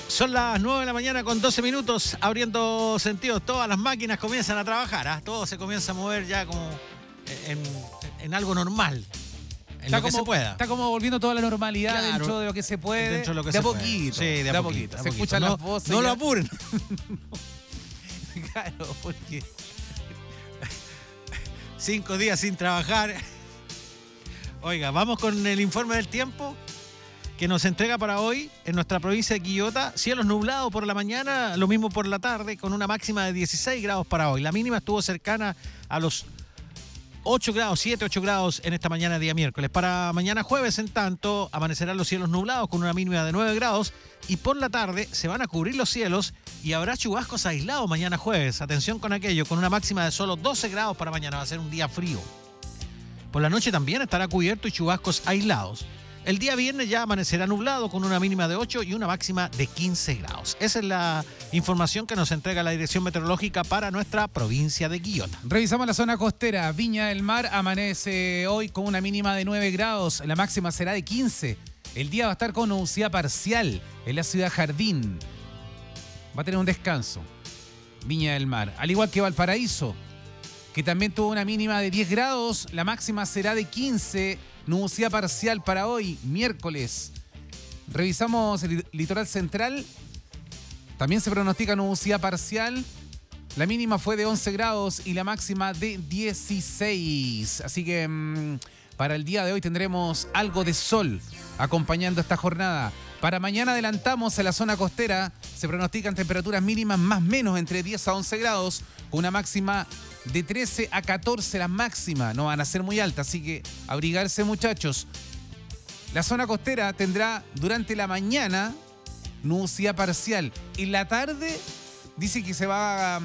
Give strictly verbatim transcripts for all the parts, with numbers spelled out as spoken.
Son las nueve de la mañana con doce minutos, abriendo sentidos. Todas las máquinas comienzan a trabajar, ¿eh? Todo se comienza a mover ya como en, en algo normal. En está lo que como, se pueda. Está como volviendo toda la normalidad Claro, dentro de lo que se puede. Dentro de lo que de se a puede. poquito. Sí, de a, de a poquito, poquito. a Se poquito. escuchan no, las voces. No ya. lo apuren. Claro, porque Cinco días sin trabajar. Oiga, vamos con el informe del tiempo que nos entrega para hoy en nuestra provincia de Quillota. Cielos nublados por la mañana, lo mismo por la tarde, con una máxima de dieciséis grados para hoy. La mínima estuvo cercana a los ocho grados, siete, ocho grados en esta mañana de día miércoles. Para mañana jueves, en tanto, amanecerán los cielos nublados con una mínima de nueve grados y por la tarde se van a cubrir los cielos y habrá chubascos aislados mañana jueves. Atención con aquello, con una máxima de solo doce grados para mañana. Va a ser un día frío. Por la noche también estará cubierto y chubascos aislados. El día viernes ya amanecerá nublado con una mínima de ocho y una máxima de quince grados. Esa es la información que nos entrega la Dirección Meteorológica para nuestra provincia de Quillota. revisamos la zona costera. Viña del Mar amanece hoy con una mínima de nueve grados. La máxima será de quince. El día va a estar con nubosidad parcial en la ciudad Jardín. Va a tener un descanso. Viña del Mar. Al igual que Valparaíso, que también tuvo una mínima de diez grados. La máxima será de quince. Nubosidad parcial para hoy, miércoles. Revisamos el litoral central. También se pronostica nubosidad parcial. La mínima fue de once grados y la máxima de dieciséis. Así que mmm, para el día de hoy tendremos algo de sol acompañando esta jornada. Para mañana adelantamos a la zona costera. Se pronostican temperaturas mínimas más o menos entre diez a once grados, con una máxima de trece a catorce, la máxima. No van a ser muy altas, así que abrigarse, muchachos. La zona costera tendrá durante la mañana nubosidad parcial. En la tarde dice que se va,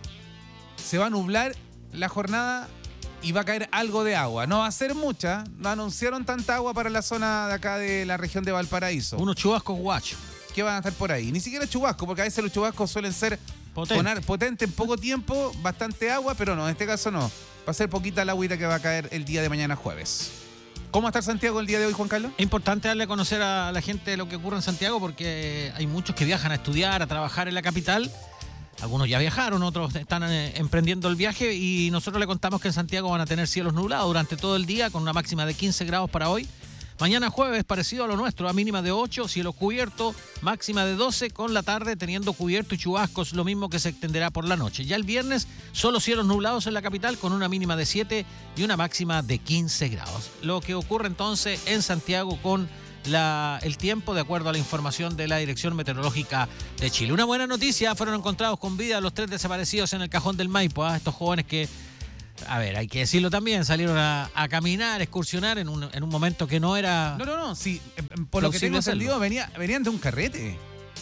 se va a nublar la jornada y va a caer algo de agua. No va a ser mucha, no anunciaron tanta agua para la zona de acá de la región de Valparaíso. Unos chubascos guachos. ¿Qué van a estar por ahí? Ni siquiera chubasco, porque a veces los chubascos suelen ser potentes potente en poco tiempo, bastante agua, pero no, en este caso no. Va a ser poquita la agüita que va a caer el día de mañana jueves. ¿Cómo va a estar Santiago el día de hoy, Juan Carlos? Es importante darle a conocer a la gente lo que ocurre en Santiago porque hay muchos que viajan a estudiar, a trabajar en la capital. Algunos ya viajaron, otros están eh, emprendiendo el viaje y nosotros le contamos que en Santiago van a tener cielos nublados durante todo el día con una máxima de quince grados para hoy. Mañana jueves, parecido a lo nuestro, a mínima de ocho, cielo cubierto, máxima de doce, con la tarde teniendo cubierto y chubascos, lo mismo que se extenderá por la noche. Ya el viernes, solo cielos nublados en la capital, con una mínima de siete y una máxima de quince grados. Lo que ocurre entonces en Santiago con la, el tiempo, de acuerdo a la información de la Dirección Meteorológica de Chile. Una buena noticia, fueron encontrados con vida los tres desaparecidos en el cajón del Maipo, ¿eh? Estos jóvenes que... A ver, hay que decirlo también, salieron a, a caminar, a excursionar en un, en un momento que no era... No, no, no, sí, por lo que tengo entendido venía, venían de un carrete.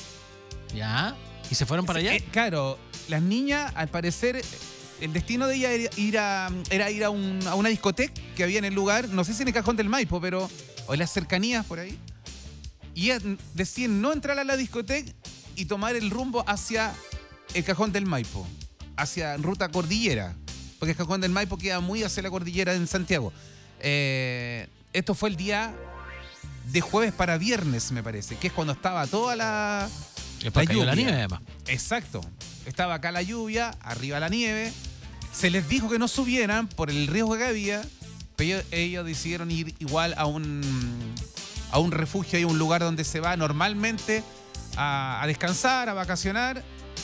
¿Ya? ¿Y se fueron para allá? Eh, claro, las niñas, al parecer, el destino de ella era ir a, era ir a, un, a una discoteca que había en el lugar, no sé si en el cajón del Maipo, pero o en las cercanías por ahí. Y ellas deciden no entrar a la discoteca y tomar el rumbo hacia el cajón del Maipo, hacia ruta cordillera. Porque el cajón del Maipo queda muy hacia la cordillera en Santiago. Eh, esto fue el día de jueves para viernes, me parece, que es cuando estaba toda la, la lluvia. La nieve, además. Exacto. Estaba acá la lluvia, arriba la nieve. Se les dijo que no subieran por el riesgo que había, pero ellos, ellos decidieron ir igual a un, a un refugio y un lugar donde se va normalmente a, a descansar, a vacacionar,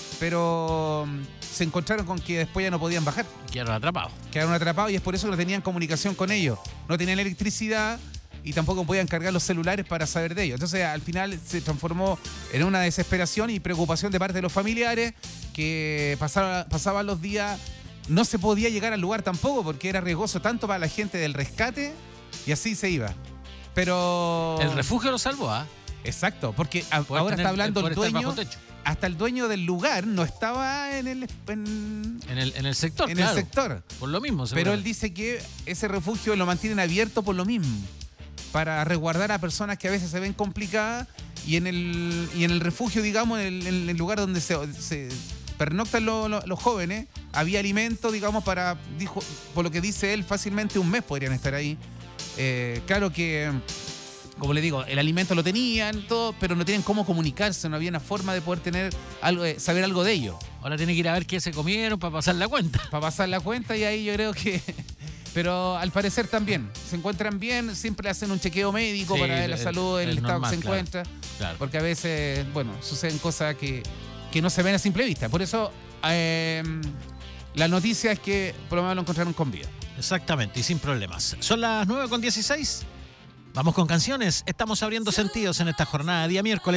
pero se encontraron con que después ya no podían bajar. Quedaron atrapados. Quedaron atrapados y es por eso que no tenían comunicación con ellos. No tenían electricidad y tampoco podían cargar los celulares para saber de ellos. Entonces, al final se transformó en una desesperación y preocupación de parte de los familiares que pasaban, pasaban los días. No se podía llegar al lugar tampoco porque era riesgoso tanto para la gente del rescate y así se iba. Pero... El refugio lo salvó, ¿ah? ¿eh? Exacto, porque a, ahora tener, está hablando el dueño... Hasta el dueño del lugar no estaba en el en, en el, en el sector, en claro. el sector. Por lo mismo, pero él dice que ese refugio lo mantienen abierto por lo mismo, para resguardar a personas que a veces se ven complicadas y en el y en el refugio, digamos, en el, en el lugar donde se, se pernoctan lo, lo, los jóvenes, había alimento, digamos, para, dijo, por lo que dice él, fácilmente un mes podrían estar ahí. Eh, claro que como le digo, el alimento lo tenían, todo, pero no tienen cómo comunicarse, no había una forma de poder tener algo, eh, saber algo de ellos. Ahora tiene que ir a ver qué se comieron para pasar la cuenta. Para pasar la cuenta y ahí yo creo que... Pero al parecer también, se encuentran bien, siempre hacen un chequeo médico Sí, para ver la el- salud, el, el estado normal, que se claro. encuentra, Claro. porque a veces, bueno, suceden cosas que, que no se ven a simple vista. Por eso, eh, la noticia es que por lo menos lo encontraron con vida. Exactamente, y sin problemas. Son las nueve con dieciséis. Vamos con canciones. Estamos abriendo sentidos en esta jornada, día miércoles.